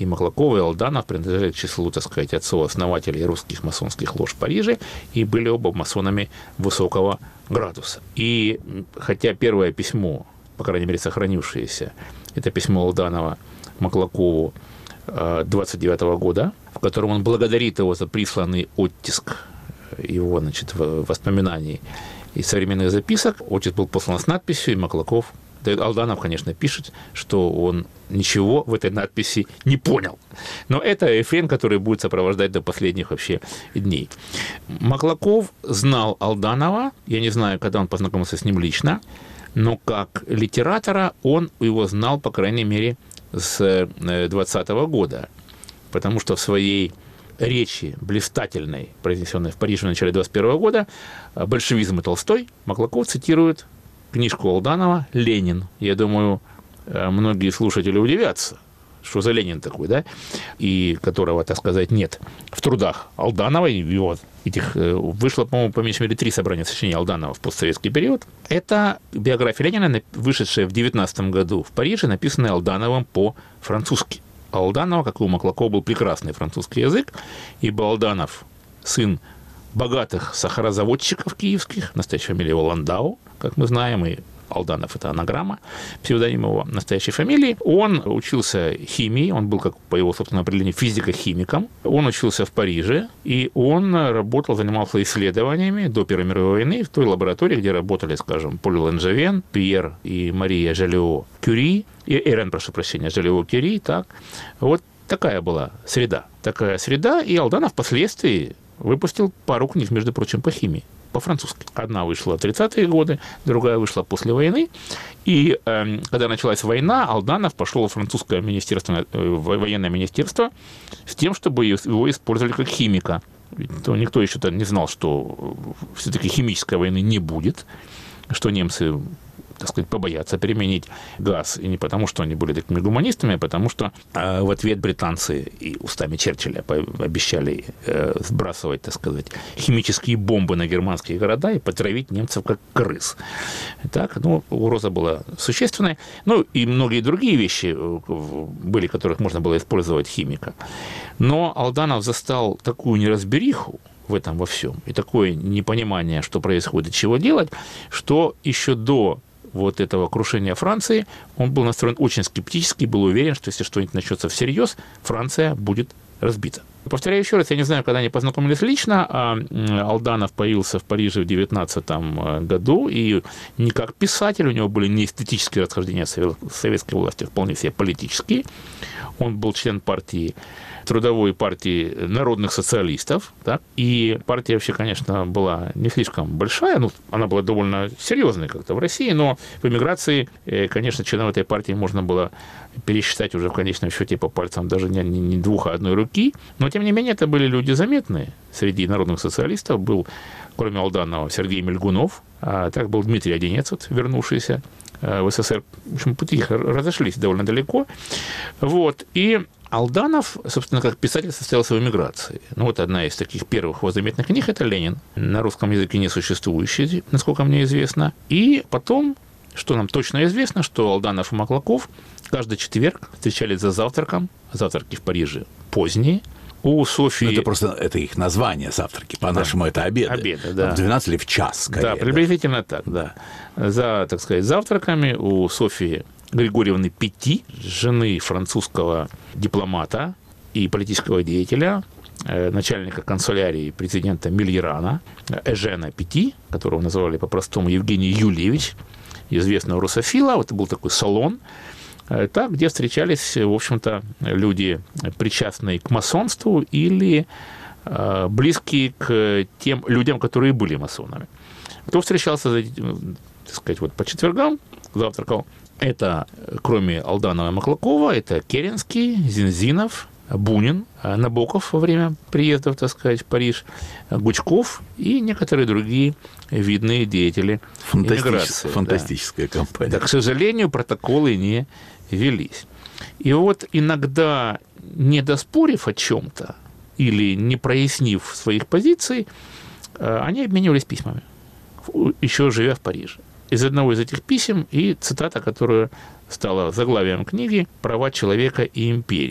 и Маклаков, и Алданов принадлежали к числу, так сказать, отцов-основателей русских масонских лож в Париже и были оба масонами высокого градуса. И хотя первое письмо, по крайней мере, сохранившееся, это письмо Алданова Маклакову 29 года, в котором он благодарит его за присланный оттиск его, значит, воспоминаний и современных записок. Оттиск был послан с надписью, и Маклаков, Алданов, конечно, пишет, что он ничего в этой надписи не понял. Но это рефрен, который будет сопровождать до последних вообще дней. Маклаков знал Алданова, я не знаю, когда он познакомился с ним лично, но как литератора он его знал, по крайней мере, с 20 года, потому что в своей речи блистательной, произнесенной в Париже в начале 21 года, «Большевизм и Толстой», Маклаков цитирует книжку Алданова «Ленин». Я думаю, многие слушатели удивятся, что за Ленин такой, да, и которого, так сказать, нет в трудах Алданова, и его этих вышло, по-моему, по меньшей мере 3 собрания сочинений Алданова в постсоветский период. Это биография Ленина, вышедшая в 19 году в Париже, написанная Алдановым по-французски. У Алданова, как и у Маклакова, был прекрасный французский язык, ибо Алданов сын богатых сахарозаводчиков киевских, настоящая фамилия его Ландау, как мы знаем, и Алданов – это анаграмма, псевдоним его настоящей фамилии. Он учился химии, он был, как по его собственному определению, физико-химиком. Он учился в Париже, и он работал, занимался исследованиями до Первой мировой войны в той лаборатории, где работали, скажем, Поль Ланжевен, Пьер и Мария Жолио-Кюри, Жолио-Кюри, так. Вот такая была среда. И Алданов впоследствии выпустил пару книг, между прочим, по химии, по-французски. Одна вышла в 30-е годы, другая вышла после войны. И когда началась война, Алданов пошел в французское министерство, военное министерство с тем, чтобы его использовали как химика. То никто еще не знал, что все-таки химической войны не будет, что немцы, так сказать, побоятся применить газ. И не потому, что они были такими гуманистами, а потому что в ответ британцы и устами Черчилля обещали сбрасывать, так сказать, химические бомбы на германские города и потравить немцев как крыс. Так, угроза была существенная. И многие другие вещи были, которых можно было использовать химика. Но Алданов застал такую неразбериху в этом во всем и такое непонимание, что происходит, чего делать, что еще до вот этого крушения Франции, он был настроен очень скептически, был уверен, что если что-нибудь начнется всерьез, Франция будет разбита. Повторяю еще раз, я не знаю, когда они познакомились лично, а Алданов появился в Париже в 19 году, и не как писатель, у него были не эстетические расхождения с советской властью, вполне все политические. Он был член партии, трудовой партии народных социалистов, да? И партия вообще, конечно, была не слишком большая, она была довольно серьезной как-то в России, но в эмиграции, конечно, членов этой партии можно было пересчитать уже в конечном счете по пальцам даже не 2, а 1 руки, но, тем не менее, это были люди заметные. Среди народных социалистов был, кроме Алданова, Сергей Мельгунов, а так был Дмитрий Одинец, вернувшийся в СССР. В общем, пути их разошлись довольно далеко. Вот. И Алданов, собственно, как писатель состоялся в эмиграции. Одна из таких первых его заметных книг – это «Ленин», на русском языке не существующий, насколько мне известно. И потом, что нам точно известно, что Алданов и Маклаков каждый четверг встречались за завтраком, завтраки в Париже поздние, у Софии... Это их название, завтраки, по-нашему это обеды. Обеды, да. В 12 или в час, скорее. Да, приблизительно так, да. За, так сказать, завтраками у Софии Григорьевны Петти, жены французского дипломата и политического деятеля, начальника канцелярии президента Мильерана, Эжена Петти, которого называли по-простому Евгений Юльевич, известного русофила. Это был такой салон, где встречались, в общем-то, люди, причастные к масонству или близкие к тем людям, которые были масонами. Кто встречался, так сказать, по четвергам, завтракал, это, кроме Алданова и Маклакова, это Керенский, Зинзинов, Бунин, Набоков во время приездов, так сказать, в Париж, Гучков и некоторые другие видные деятели эмиграции. Фантастическая компания. Да, к сожалению, протоколы не велись. И иногда, не доспорив о чем-то или не прояснив своих позиций, они обменивались письмами, еще живя в Париже. Из одного из этих писем и цитата, которая стала заглавием книги «Права человека и империи».